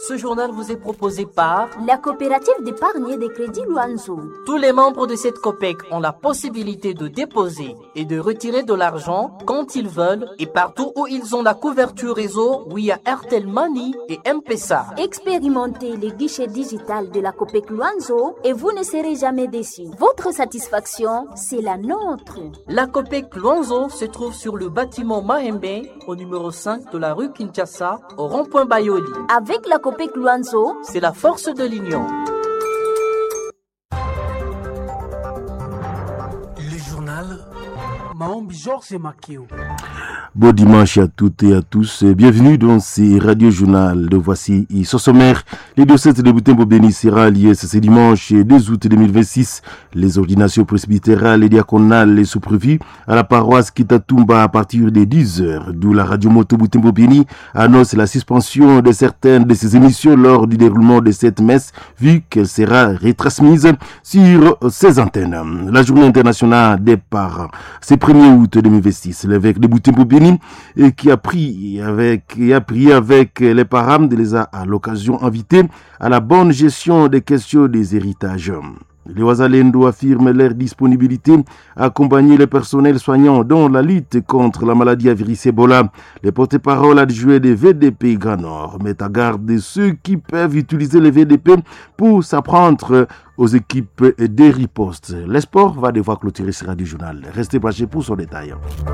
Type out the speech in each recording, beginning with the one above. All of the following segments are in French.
Ce journal vous est proposé par la coopérative d'épargne et de crédit Luanzo. Tous les membres de cette COPEC ont la possibilité de déposer et de retirer de l'argent quand ils veulent et partout où ils ont la couverture réseau via Airtel Money et M-Pesa. Expérimentez les guichets digital de la COPEC Luanzo et vous ne serez jamais déçus. Votre satisfaction, c'est la nôtre. La COPEC Luanzo se trouve sur le bâtiment Mahembe au numéro 5 de la rue Kinshasa au rond-point Bayoli. Avec la COPEC Luanzo, c'est la force de l'union. Le journal Maombi Georges Makeo. Bon dimanche à toutes et à tous. Bienvenue dans ces radio-journal de Voici ce sommaire. Les diocèses de Butembo-Beni sera lié ce dimanche 2 août 2026. Les ordinations presbytérales et diaconales sont prévues à la paroisse Kitatumba à partir des 10h, d'où la radio moto Butembo-Beni annonce la suspension de certaines de ses émissions lors du déroulement de cette messe, vu qu'elle sera retransmise sur ses antennes. La journée internationale des parents, c'est 1er août 2026. L'évêque de Butembo-Beni et qui a prié avec les parents les a à l'occasion invités à la bonne gestion des questions des héritages. Les Ouazalendo affirment leur disponibilité à accompagner les personnels soignants dans la lutte contre la maladie à virus Ebola. Les porte-paroles adjoints des VDP Grand Nord mettent à garde ceux qui peuvent utiliser les VDP pour s'apprendre aux équipes des ripostes. Le sport va devoir clôturer ce radio journal. Restez branchés pour son détail.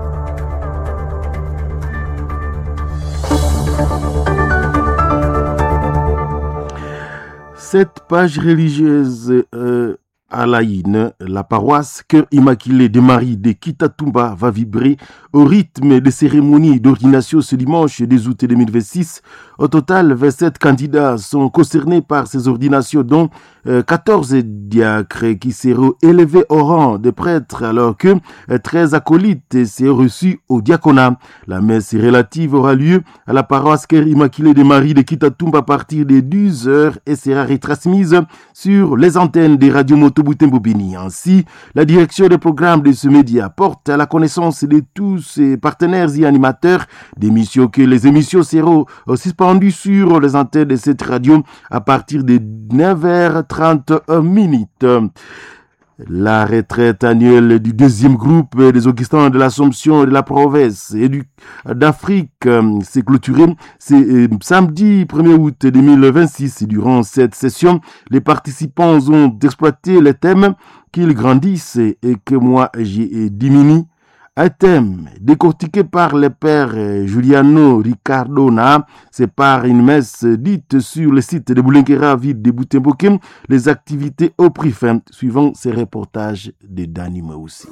Cette page religieuse à l'Aïne, la paroisse Cœur Immaculé de Marie de Kitatumba va vibrer au rythme des cérémonies d'ordination ce dimanche 2 août 2026. Au total, 27 candidats sont concernés par ces ordinations, dont 14 diacres qui seront élevés au rang de prêtres, alors que 13 acolytes seront reçus au diaconat. La messe relative aura lieu à la paroisse Cœur Immaculé de Marie de Kitatumba à partir de 12h et sera retransmise sur les antennes des radios moto Butembo-Beni. Ainsi, la direction des programmes de ce média porte à la connaissance de tous ses partenaires et animateurs d'émissions que les émissions seront suspendues sur les antennes de cette radio à partir de 9h30. La retraite annuelle du deuxième groupe des Augustins de l'Assomption de la province et d'Afrique s'est clôturée. C'est samedi 1er août 2026. Durant cette session, les participants ont exploité les thèmes qu'ils grandissent et que moi j'ai diminué. Un thème décortiqué par le père Giuliano Riccardona, c'est par une messe dite sur le site de Boulenguera, ville de Butembo-Beni, les activités au prix fin, suivant ces reportages de Dani Maoussi.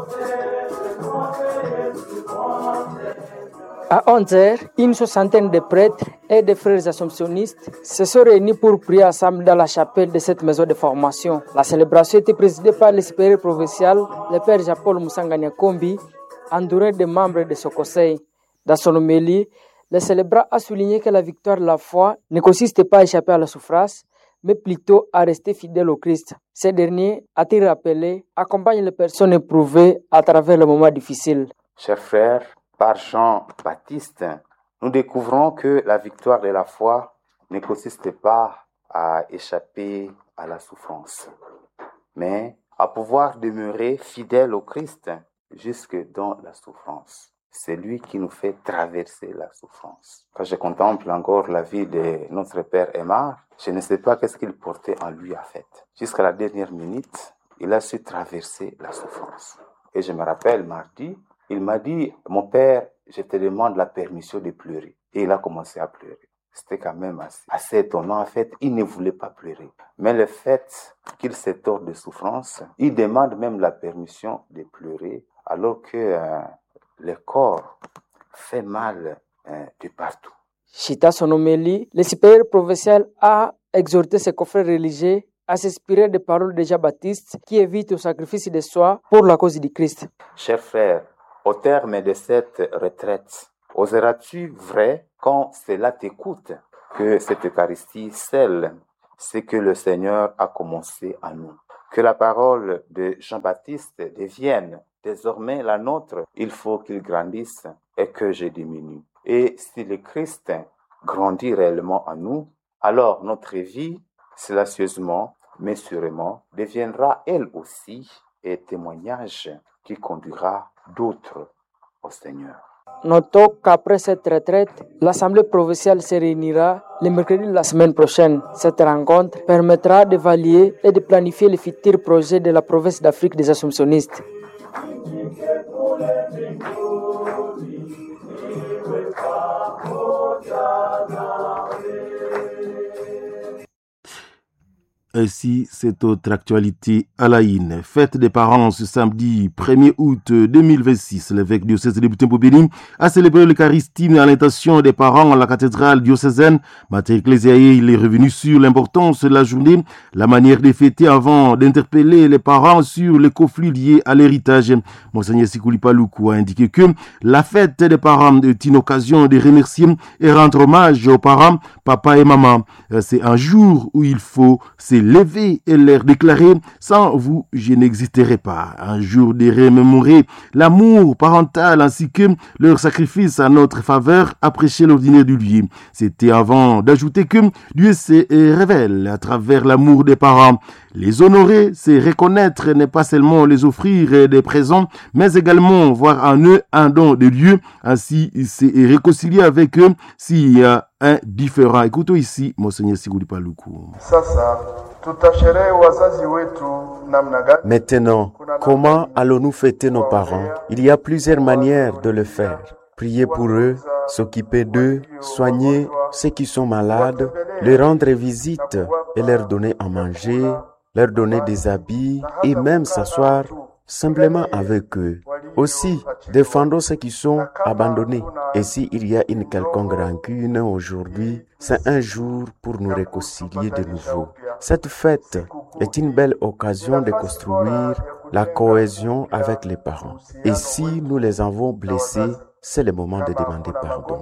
À 11h, une soixantaine de prêtres et de frères assomptionnistes se sont réunis pour prier ensemble dans la chapelle de cette maison de formation. La célébration était présidée par le supérieur provincial, le père Jean-Paul Moussangania Kombi, entouré de membres de ce conseil. Dans son homélie, le célébrant a souligné que la victoire de la foi ne consiste pas à échapper à la souffrance, mais plutôt à rester fidèle au Christ. Ces derniers, a-t-il rappelé, accompagnent les personnes éprouvées à travers les moments difficiles. Chers frères, par Jean-Baptiste, nous découvrons que la victoire de la foi ne consiste pas à échapper à la souffrance, mais à pouvoir demeurer fidèle au Christ jusque dans la souffrance. C'est lui qui nous fait traverser la souffrance. Quand je contemple encore la vie de notre père Aymar, je ne sais pas qu'est-ce qu'il portait en lui en fait. Jusqu'à la dernière minute, il a su traverser la souffrance. Et je me rappelle mardi, il m'a dit, mon père, je te demande la permission de pleurer. Et il a commencé à pleurer. C'était quand même assez étonnant. En fait, il ne voulait pas pleurer. Mais le fait qu'il s'étore de souffrance, il demande même la permission de pleurer, alors que le corps fait mal de partout. Chita son homélie, le supérieur provincial a exhorté ses confrères religieux à s'inspirer des paroles de Jean-Baptiste qui évite au sacrifice de soi pour la cause du Christ. Chers frères, au terme de cette retraite, oseras-tu vrai, quand cela t'écoute, que cette Eucharistie scelle ce que le Seigneur a commencé à nous? Que la parole de Jean-Baptiste devienne désormais la nôtre. Il faut qu'il grandisse et que je diminue. Et si le Christ grandit réellement en nous, alors notre vie, silencieusement, mais sûrement, deviendra elle aussi un témoignage qui conduira d'autres au Seigneur. Notons qu'après cette retraite, l'Assemblée provinciale se réunira le mercredi de la semaine prochaine. Cette rencontre permettra d'évaluer et de planifier les futurs projets de la province d'Afrique des Assomptionnistes. Ainsi, cette autre actualité à la INE. Fête des parents ce samedi 1er août 2026. L'évêque diocèse de Butembo-Béni a célébré l'Eucharistie à l'intention des parents à la cathédrale diocésaine. Matthieu Ecclésiae, il est revenu sur l'importance de la journée, la manière de fêter avant d'interpeller les parents sur les conflits liés à l'héritage. Monseigneur Sikuli Paluku a indiqué que la fête des parents est une occasion de remercier et rendre hommage aux parents, papa et maman. C'est un jour où il faut lever et leur déclarer « Sans vous, je n'existerai pas ». Un jour de remémorer l'amour parental ainsi que leur sacrifice à notre faveur à prêcher l'ordinaire du lieu. C'était avant d'ajouter que Dieu se révèle à travers l'amour des parents. Les honorer, c'est reconnaître, n'est pas seulement les offrir des présents, mais également voir en eux un don de Dieu, ainsi c'est réconcilier avec eux s'il y a un différent. Écoutons ici, Monseigneur Sikuli Paluku. Maintenant, comment allons-nous fêter nos parents? Il y a plusieurs manières de le faire. Prier pour eux, s'occuper d'eux, soigner ceux qui sont malades, leur rendre visite et leur donner à manger, leur donner des habits et même s'asseoir simplement avec eux. Aussi, défendons ceux qui sont abandonnés. Et s'il y a une quelconque rancune aujourd'hui, c'est un jour pour nous réconcilier de nouveau. Cette fête est une belle occasion de construire la cohésion avec les parents. Et si nous les avons blessés, c'est le moment de demander pardon.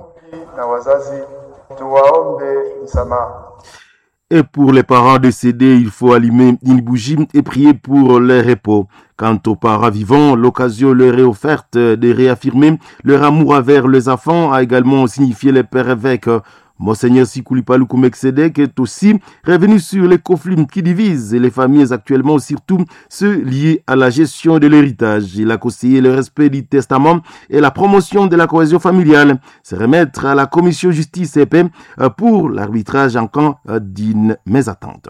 Et pour les parents décédés, il faut allumer une bougie et prier pour leur repos. Quant aux parents vivants, l'occasion leur est offerte de réaffirmer leur amour envers les enfants, a également signifié le père évêque. Monseigneur Sikuli Paluku Meksedek est aussi revenu sur les conflits qui divisent les familles actuellement, surtout ceux liés à la gestion de l'héritage. Il a conseillé le respect du testament et la promotion de la cohésion familiale. Se remettre à la commission justice et paix pour l'arbitrage en cas d'une mésattente.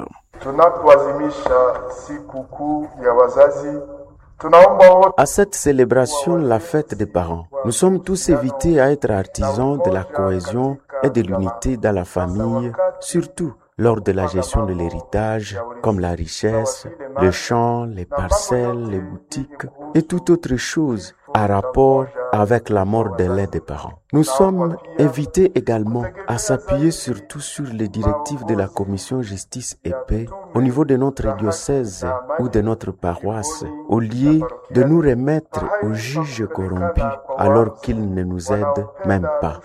À cette célébration, la fête des parents, nous sommes tous invités à être artisans de la cohésion et de l'unité dans la famille, surtout lors de la gestion de l'héritage, comme la richesse, les champs, les parcelles, les boutiques et toute autre chose à rapport avec la mort de l'un des parents. Nous sommes invités également à s'appuyer surtout sur les directives de la commission justice et paix au niveau de notre diocèse ou de notre paroisse, au lieu de nous remettre aux juges corrompus alors qu'ils ne nous aident même pas.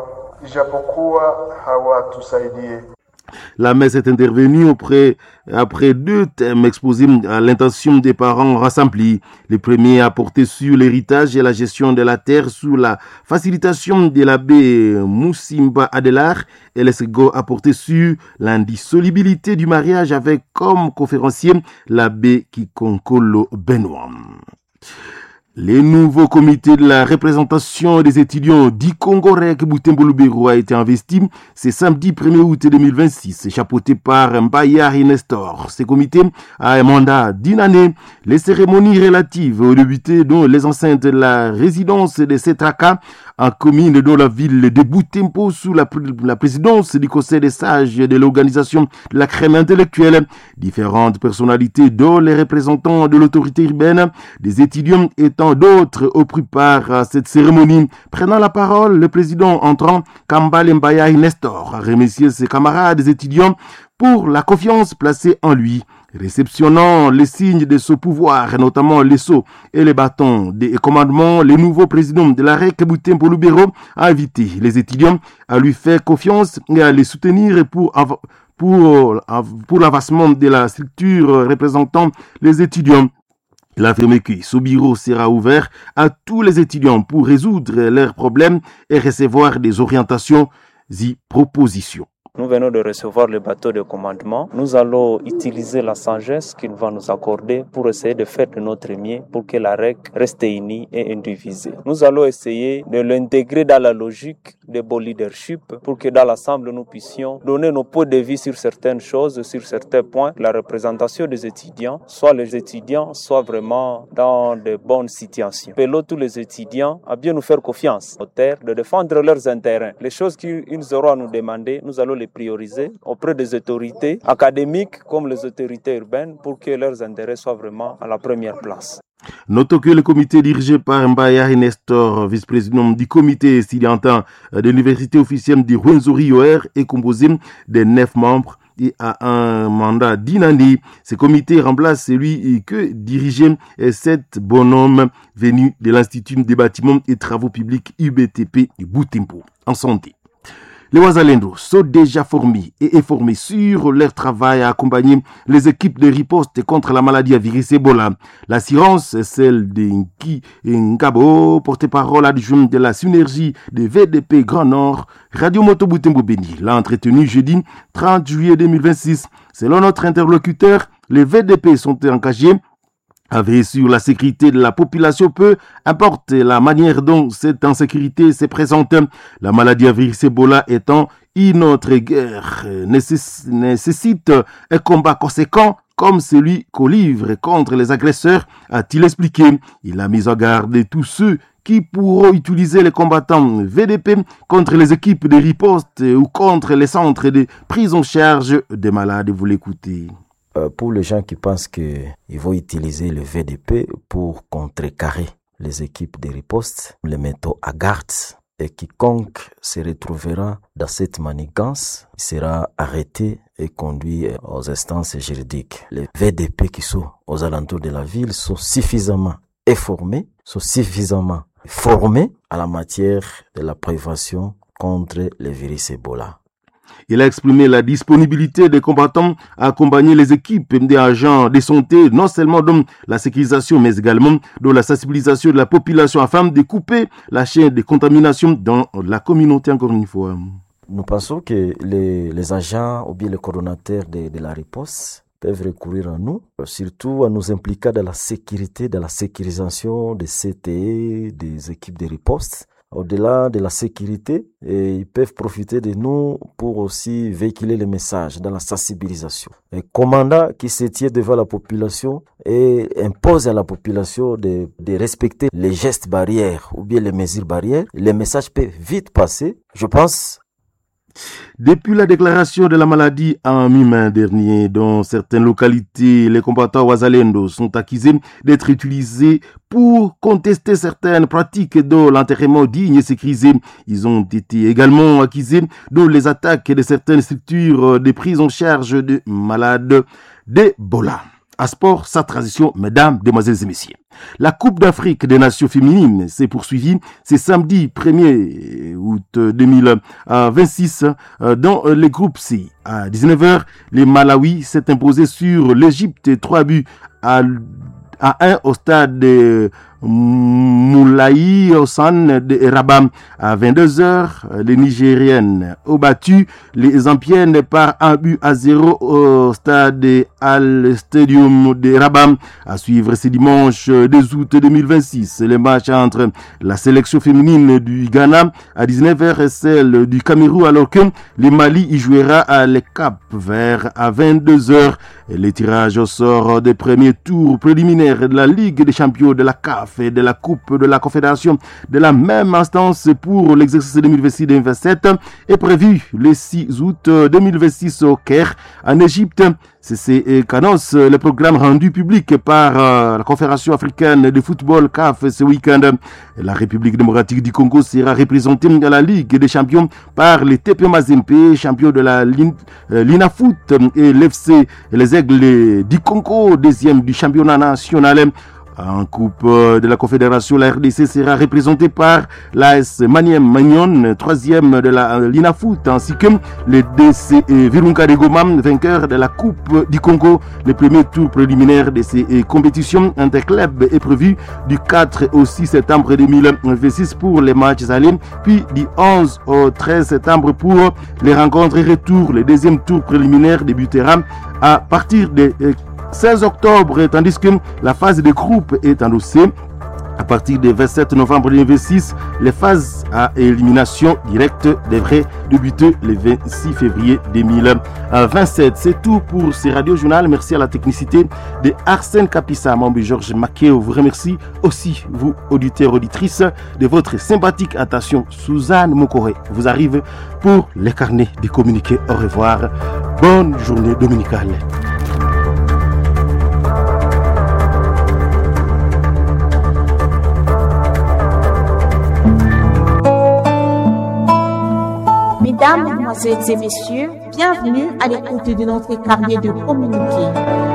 La messe est intervenue après deux thèmes exposés à l'intention des parents rassemblés. Le premier a porté sur l'héritage et la gestion de la terre sous la facilitation de l'abbé Moussimba Adelar, et le second a porté sur l'indissolubilité du mariage avec comme conférencier l'abbé Kikonkolo Benoît. Le nouveau comité de la représentation des étudiants d'Ikongorek Butembo-Lubero a été investi ce samedi 1er août 2026, chapeauté par Mbayari Nestor. Ce comité a un mandat d'une année. Les cérémonies relatives aux débutés dont les enceintes de la résidence de Setraka en commune dans la ville de Butembo sous la présidence du conseil des sages de l'organisation de la crème intellectuelle. Différentes personnalités dont les représentants de l'autorité urbaine, des étudiants étant d'autres ont pris part à cette cérémonie. Prenant la parole, le président entrant, Kambale Mbayari Nestor, a remercié ses camarades étudiants pour la confiance placée en lui. Réceptionnant les signes de ce pouvoir, notamment les sceaux et les bâtons des commandements, le nouveau président de la REC Butembo Lubero a invité les étudiants à lui faire confiance et à les soutenir pour l'avancement de la structure représentant les étudiants. Il a affirmé que ce bureau sera ouvert à tous les étudiants pour résoudre leurs problèmes et recevoir des orientations et propositions. Nous venons de recevoir le bateau de commandement. Nous allons utiliser la sagesse qu'il va nous accorder pour essayer de faire de notre mieux pour que la REC reste unie et indivisée. Nous allons essayer de l'intégrer dans la logique de bon leadership pour que dans l'ensemble nous puissions donner nos points de vue sur certaines choses, sur certains points. La représentation des étudiants, soit les étudiants, soit vraiment dans de bonnes situations. Appelons tous les étudiants à bien nous faire confiance, de défendre leurs intérêts. Les choses qu'ils auront à nous demander, nous allons les prioriser auprès des autorités académiques comme les autorités urbaines pour que leurs intérêts soient vraiment à la première place. Notons que le comité dirigé par Mbaya Nestor, vice-président du comité étudiantin de l'université officielle de Rwenzori-OR, est composé de 9 membres et a un mandat d'une année. Ce comité remplace celui que dirigeait 7 bonhommes venus de l'Institut des bâtiments et travaux publics UBTP de Butembo en santé. Les Wazalendo sont déjà formés et informés sur leur travail à accompagner les équipes de riposte contre la maladie à virus Ebola. L'assurance est celle de Nki Ngabo, porte-parole adjoint de la synergie de VDP Grand Nord, Radio Moto Butembo Beni, l'a entretenu jeudi 30 juillet 2026. Selon notre interlocuteur, les VDP sont engagés à veiller sur la sécurité de la population, peu importe la manière dont cette insécurité se présente. La maladie à virus Ebola étant une autre guerre nécessite un combat conséquent comme celui qu'on livre contre les agresseurs, a-t-il expliqué. Il a mis en garde tous ceux qui pourront utiliser les combattants VDP contre les équipes de riposte ou contre les centres de prise en charge des malades. Vous l'écoutez. Pour les gens qui pensent qu'ils vont utiliser le VDP pour contrecarrer les équipes de riposte, les mettons à garde. Et quiconque se retrouvera dans cette manigance sera arrêté et conduit aux instances juridiques. Les VDP qui sont aux alentours de la ville sont suffisamment informés, sont suffisamment formés à la matière de la prévention contre le virus Ebola. Il a exprimé la disponibilité des combattants à accompagner les équipes des agents de santé, non seulement dans la sécurisation, mais également dans la sensibilisation de la population afin de couper la chaîne de contamination dans la communauté, encore une fois. Nous pensons que les agents ou bien les coordonnateurs de la riposte peuvent recourir à nous, surtout à nous impliquer dans la sécurité, dans la sécurisation des CTE, des équipes de riposte. Au-delà de la sécurité, et ils peuvent profiter de nous pour aussi véhiculer les messages dans la sensibilisation. Un commandant qui se tient devant la population et impose à la population de respecter les gestes barrières ou bien les mesures barrières, les messages peuvent vite passer. Je pense. Depuis la déclaration de la maladie en mi-mai dernier, dans certaines localités, les combattants Wazalendo sont accusés d'être utilisés pour contester certaines pratiques dont l'enterrement digne et sécurisé. Ils ont été également accusés de les attaques de certaines structures de prise en charge de malades d'Ebola. À sport, sa transition, mesdames, demoiselles et messieurs. La Coupe d'Afrique des Nations féminines s'est poursuivie ce samedi 1er août 2026 dans les groupes C. À 19h, les Malawi s'est imposé sur l'Égypte 3 buts à 1 au stade de Moulaï Hassan de Rabat. À 22h, les Nigériennes ont battu les Zambiennes par 1-0 au stade de Al Stadium de Rabat. À suivre ce dimanche 2 août 2026, le match entre la sélection féminine du Ghana à 19h et celle du Cameroun, alors que le Mali y jouera à le Cap Vert à 22h. Les tirages au sort des premiers tours préliminaires de la Ligue des champions de la CAF et de la Coupe de la Confédération de la même instance pour l'exercice 2026-2027 est prévu le 6 août 2026 au Caire, en Égypte. C'est qu'annonce le programme rendu public par la Confédération africaine de football CAF ce week-end. La République démocratique du Congo sera représentée dans la Ligue des champions par les TP Mazembe, champions de la Linafoot, et l'FC les Aigles du Congo, deuxième du championnat national. En Coupe de la Confédération, la RDC sera représentée par l'AS Maniem Magnon, 3e de la Linafoot, ainsi que le DC Virunga de Goma, vainqueur de la Coupe du Congo. Le premier tour préliminaire de ces compétitions interclubs est prévu du 4 au 6 septembre 2026 pour les matchs allés, puis du 11 au 13 septembre pour les rencontres retour. Le deuxième tour préliminaire débutera à partir de 16 octobre, tandis que la phase de groupe est endossée à partir du 27 novembre 2026. Les phases à élimination directe devraient débuter le 26 février 2027. C'est tout pour ce radio-journal. Merci à la technicité de Arsène Kapissa. Mambi Georges Makeo vous remercie aussi, vous auditeurs, auditrices, de votre sympathique attention. Suzanne Mokore vous arrive pour les carnets de communiqués. Au revoir. Bonne journée dominicale. Mesdames, Mesdemoiselles et Messieurs, bienvenue à l'écoute de notre carnet de communiqué.